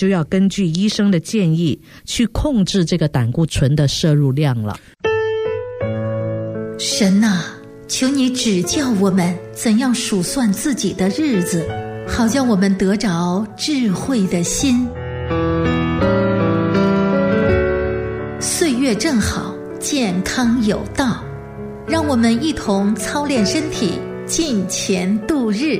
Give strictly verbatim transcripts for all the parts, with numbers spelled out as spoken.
就要根据医生的建议去控制这个胆固醇的摄入量了。 神啊，求你指教我们怎样数算自己的日子，好叫我们得着智慧的心。岁月正好，健康有道，让我们一同操练身体，尽前度日。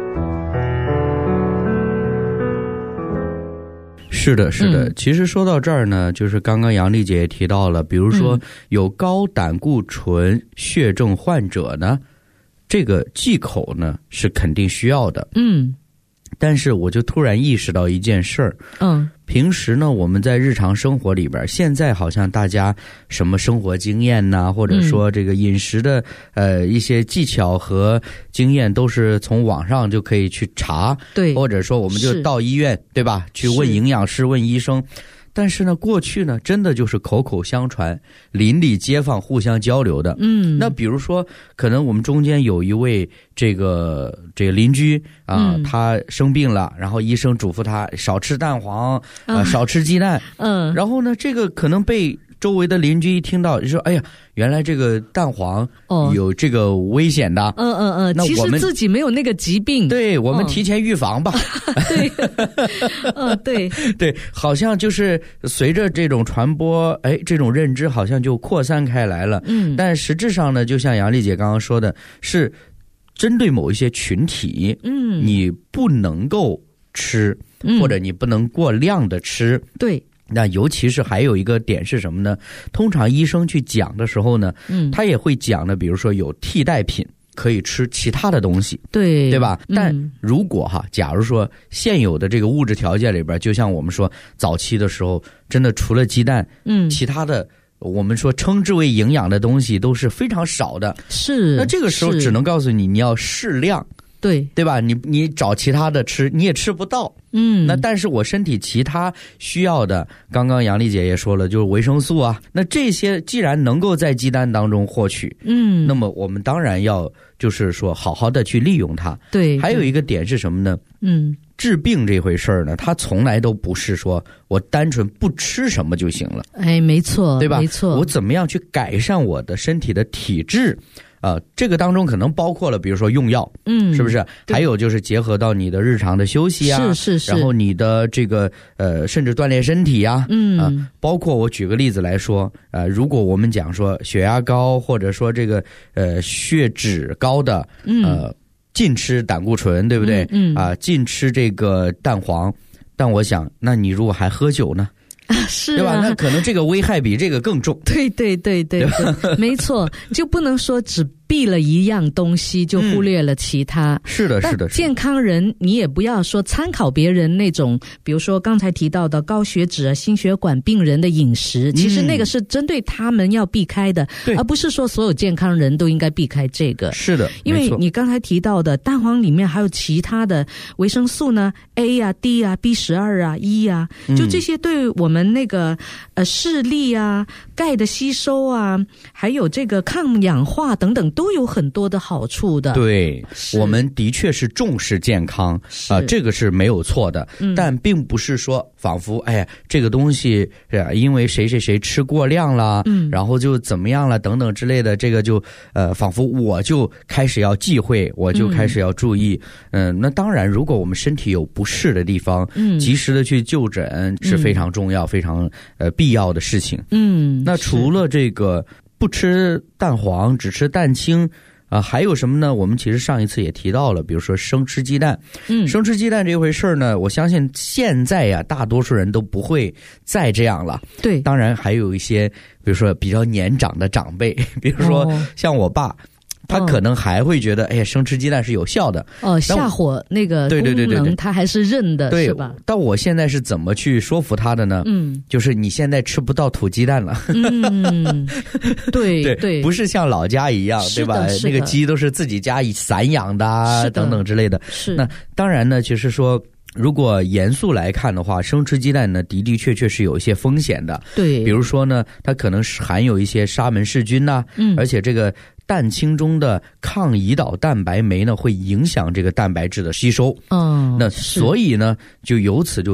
是的是的、嗯、其实说到这儿呢，就是刚刚杨丽姐也提到了，比如说有高胆固醇血症患者呢、嗯、这个忌口呢是肯定需要的。嗯，但是我就突然意识到一件事儿，嗯，平时呢我们在日常生活里边，现在好像大家什么生活经验呐、啊，或者说这个饮食的、嗯、呃一些技巧和经验都是从网上就可以去查，对，或者说我们就到医院，对吧，去问营养师问医生。但是呢，过去呢，真的就是口口相传，邻里街坊互相交流的。嗯，那比如说，可能我们中间有一位这个这个邻居啊、呃嗯，他生病了，然后医生嘱咐他少吃蛋黄，呃，啊、少吃鸡蛋。嗯，然后呢，这个可能被周围的邻居一听到，就说：“哎呀，原来这个蛋黄有这个危险的。”嗯嗯嗯，那我们其实自己没有那个疾病， 对，我们提前预防吧。 嗯、对，嗯对对，好像就是随着这种传播，哎，这种认知好像就扩散开来了。嗯，但实质上呢，就像杨丽姐刚刚说的，是针对某一些群体，嗯，你不能够吃，嗯、或者你不能过量的吃。对。那尤其是还有一个点是什么呢？通常医生去讲的时候呢，嗯，他也会讲的，比如说有替代品，可以吃其他的东西，对对吧？嗯、但如果哈，假如说现有的这个物质条件里边，就像我们说早期的时候，真的除了鸡蛋，嗯，其他的我们说称之为营养的东西都是非常少的。是，那这个时候只能告诉你，你要适量。对对吧？你你找其他的吃，你也吃不到。嗯，那但是我身体其他需要的，刚刚杨丽姐也说了，就是维生素啊。那这些既然能够在鸡蛋当中获取，嗯，那么我们当然要就是说好好的去利用它。对，还有一个点是什么呢？嗯，治病这回事儿呢，它从来都不是说我单纯不吃什么就行了。哎，没错，对吧？没错，我怎么样去改善我的身体的体质？呃，这个当中可能包括了，比如说用药，嗯，是不是？还有就是结合到你的日常的休息啊，是是是，然后你的这个呃，甚至锻炼身体啊，嗯啊、呃，包括我举个例子来说，呃，如果我们讲说血压高，或者说这个呃血脂高的，呃，禁吃胆固醇，对不对？嗯啊、呃，禁吃这个蛋黄，但我想，那你如果还喝酒呢？啊，是啊，对吧？那可能这个危害比这个更重。对对对对对，没错，就不能说只避了一样东西就忽略了其他。嗯、是的，是的。健康人你也不要说参考别人那种，比如说刚才提到的高血脂啊、心血管病人的饮食，其实那个是针对他们要避开的，嗯、而不是说所有健康人都应该避开这个。是的，因为你刚才提到的蛋黄里面还有其他的维生素呢 ，A 啊、D 啊、B 十二啊、E 啊，就这些对我们那个呃视力啊、钙的吸收啊，还有这个抗氧化等等。都有很多的好处的。对，我们的确是重视健康啊、呃，这个是没有错的、嗯、但并不是说仿佛哎呀这个东西是因为谁谁谁吃过量了、嗯、然后就怎么样了等等之类的，这个就呃仿佛我就开始要忌讳，我就开始要注意。嗯、呃、那当然如果我们身体有不适的地方，嗯，及时的去就诊是非常重要、嗯、非常呃必要的事情。嗯，那除了这个不吃蛋黄只吃蛋清啊、呃，还有什么呢？我们其实上一次也提到了，比如说生吃鸡蛋。嗯，生吃鸡蛋这回事呢，我相信现在呀，大多数人都不会再这样了。对，当然还有一些，比如说比较年长的长辈，比如说像我爸。哦，他可能还会觉得，哎呀，生吃鸡蛋是有效的。哦，下火那个功能他还是认的，是吧？但我现在是怎么去说服他的呢？嗯，就是你现在吃不到土鸡蛋了。嗯，对对对，不是像老家一样，对吧？那个鸡都是自己家散养的啊，等等之类的。是。那当然呢，就是说。如果严肃来看的话，生吃鸡蛋呢的的确确是有一些风险的。对，比如说呢，它可能是含有一些沙门氏菌呐、啊，嗯，而且这个蛋清中的抗胰岛蛋白酶呢，会影响这个蛋白质的吸收。嗯，那所以呢，就由此就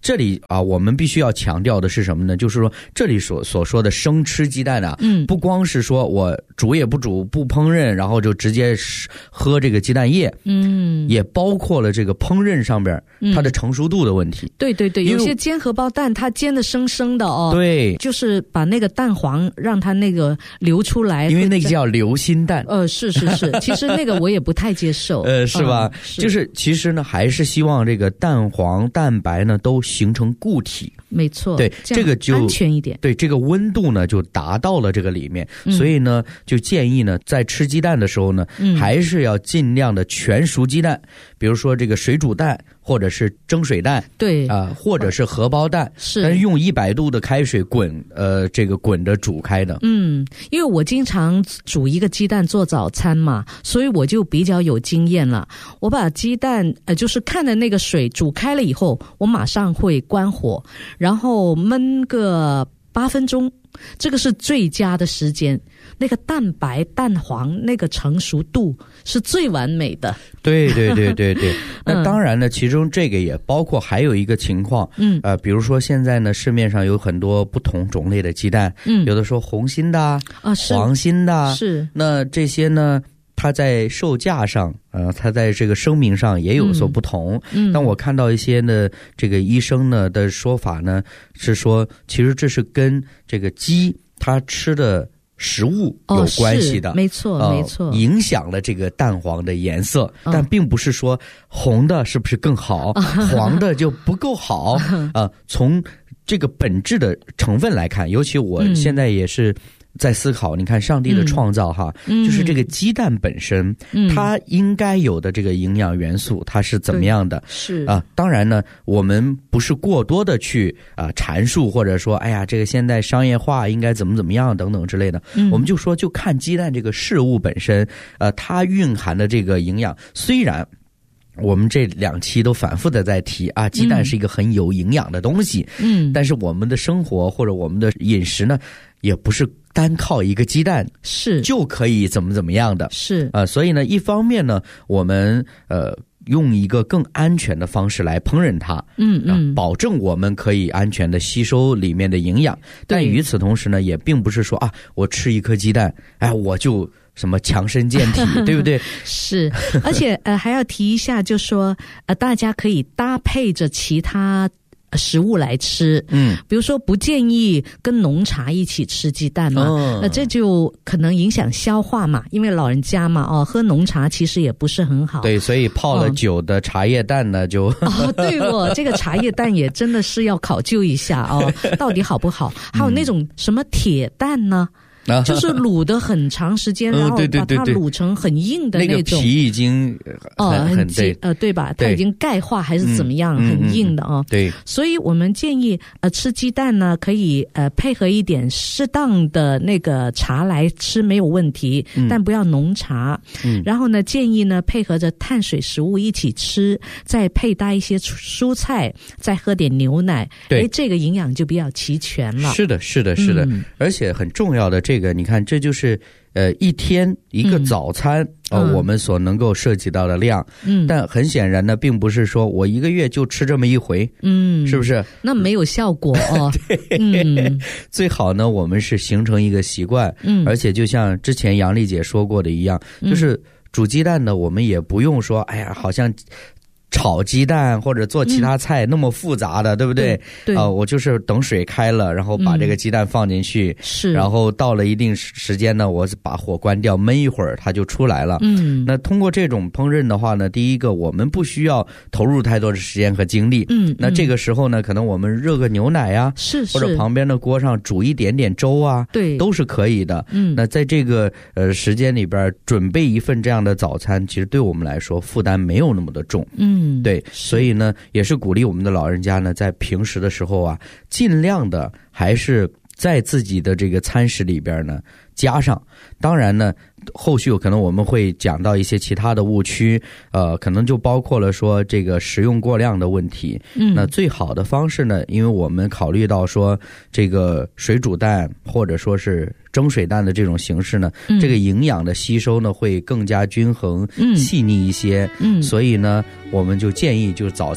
这里啊，我们必须要强调的是什么呢？就是说这里所所说的生吃鸡蛋啊，嗯，不光是说我煮也不煮不烹饪，然后就直接喝这个鸡蛋液，嗯，也包括了这个烹饪上边它的成熟度的问题。嗯、 对对对，有些煎荷包蛋它煎的生生的哦， 对， 就是把那个蛋黄让它那个流出来， 因为那个叫流心蛋。 呃，是是是，其实那个我也不太接受， 呃，是吧？嗯、是就是其实呢，还是希望这个蛋黄、蛋白呢都形成固体。 没错， 对，这个就安全一点。 对，这个温度呢就达到了这个里面，嗯、所以呢就建议呢在吃鸡蛋的时候呢，嗯、还是要尽量的全熟鸡蛋，比如说这个水煮蛋或者是蒸水蛋， 对啊、呃，或者是荷包蛋， 是， 但是用一百度的开水滚，呃，这个滚着煮开的。 嗯，因为我经常煮一个鸡蛋做早餐嘛，所以我就比较有经验了。我把鸡蛋呃，就是看着那个水煮开了以后，我马上会关火。然后焖个八分钟，这个是最佳的时间。那个蛋白、蛋黄那个成熟度是最完美的。 对对对对对。那当然呢，其中这个也包括还有一个情况，嗯，呃，比如说现在呢，市面上有很多不同种类的鸡蛋，嗯，有的说红心的啊，黄心的， 是。 那这些呢？它在售价上，呃，它在这个声明上也有所不同。嗯，但我看到一些呢，这个医生呢的说法呢是说，其实这是跟这个鸡它吃的食物有关系的， 哦、没错、呃、没错， 影响了这个蛋黄的颜色，哦、但并不是说红的是不是更好，哦、黄的就不够好啊、呃。从这个本质的成分来看，尤其我现在也是。在思考，你看上帝的创造哈，嗯、就是这个鸡蛋本身，嗯、它应该有的这个营养元素，它是怎么样的？ 是啊，当然呢，我们不是过多的去啊阐述，或者说，哎呀，这个现在商业化应该怎么怎么样等等之类的，嗯、我们就说，就看鸡蛋这个事物本身，呃，它蕴含的这个营养，虽然。我们这两期都反复的在提啊，鸡蛋是一个很有营养的东西，嗯，但是我们的生活或者我们的饮食呢，也不是单靠一个鸡蛋是就可以怎么怎么样的， 是啊、呃，所以呢，一方面呢，我们呃用一个更安全的方式来烹饪它，嗯嗯、呃，保证我们可以安全的吸收里面的营养，但与此同时呢，也并不是说啊，我吃一颗鸡蛋，哎，我就。什么强身健体，对不对？ 是，而且呃还要提一下，就说呃大家可以搭配着其他食物来吃，嗯，比如说不建议跟浓茶一起吃鸡蛋嘛，哦、那这就可能影响消化嘛，因为老人家嘛，哦，喝浓茶其实也不是很好。 对，所以泡了酒的茶叶蛋呢，就哦，对哦，这个茶叶蛋也真的是要考究一下哦，到底好不好？还有那种什么铁蛋呢？就是卤的很长时间，然后把它卤成很硬的那种， 那个皮已经哦很对呃对吧？它已经钙化还是怎么样，嗯、很硬的哦。 对， 所以我们建议呃吃鸡蛋呢，可以呃配合一点适当的那个茶来吃没有问题，嗯、但不要浓茶。嗯，然后呢，建议呢配合着碳水食物一起吃，再配搭一些蔬菜，再喝点牛奶， 对， 这个营养就比较齐全了。 是的，是的，是的，嗯、而且很重要的这个。这个你看，这就是呃一天一个早餐，嗯、呃，我们所能够涉及到的量。嗯，但很显然呢，并不是说我一个月就吃这么一回，嗯，是不是？ 那没有效果哦。 对，嗯、最好呢，我们是形成一个习惯。嗯，而且就像之前杨丽姐说过的一样，嗯、就是煮鸡蛋呢，我们也不用说，哎呀，好像。炒鸡蛋或者做其他菜那么复杂的，嗯、对不对？ 对， 啊、呃，我就是等水开了，然后把这个鸡蛋放进去， 是、嗯， 然后到了一定时间呢，我把火关掉，焖一会儿，它就出来了。嗯，那通过这种烹饪的话呢，第一个我们不需要投入太多的时间和精力。嗯，那这个时候呢，可能我们热个牛奶呀， 是， 或者旁边的锅上煮一点点粥啊， 对， 都是可以的。嗯，那在这个呃时间里边准备一份这样的早餐，其实对我们来说负担没有那么的重。嗯，对。所以呢，也是鼓励我们的老人家呢，在平时的时候啊，尽量的还是在自己的这个餐食里边呢加上。当然呢，后续可能我们会讲到一些其他的误区，呃，可能就包括了说这个食用过量的问题。嗯，那最好的方式呢，因为我们考虑到说这个水煮蛋或者说是蒸水蛋的这种形式呢，嗯、这个营养的吸收呢会更加均衡、嗯、细腻一些。嗯，所以呢，我们就建议就是早餐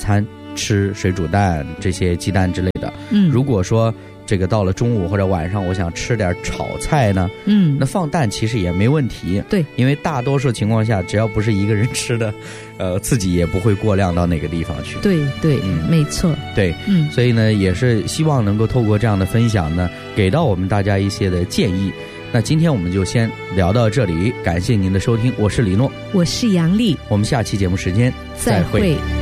吃水煮蛋这些鸡蛋之类的。 嗯， 如果说这个到了中午或者晚上我想吃点炒菜呢， 嗯， 那放蛋其实也没问题。 对， 因为大多数情况下只要不是一个人吃的，呃，自己也不会过量到哪个地方去。 对对，嗯，没错。 对，嗯，所以呢也是希望能够透过这样的分享呢，给到我们大家一些的建议。那今天我们就先聊到这里，感谢您的收听，我是李诺， 我是杨丽， 我们下期节目时间再会。